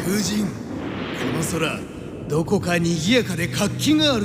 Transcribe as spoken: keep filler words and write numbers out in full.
風神、この空どこか賑やかで活気がある。